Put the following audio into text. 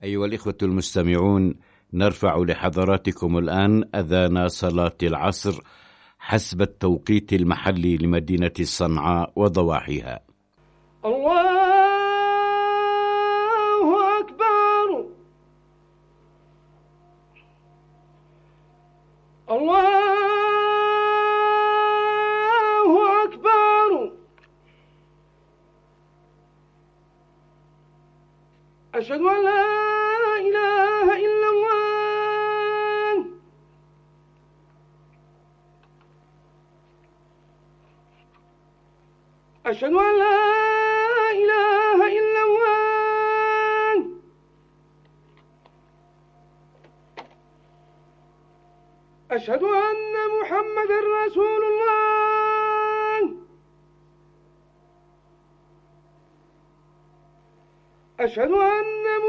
أيها الإخوة المستمعون، نرفع لحضراتكم الآن أذان صلاة العصر حسب التوقيت المحلي لمدينة صنعاء وضواحيها. الله أكبر. الله أكبر. أشهد أن لا إله إلا الله. أشهد أن لا إله إلا الله. أشهد أن محمدًا رسول الله. أشهد أن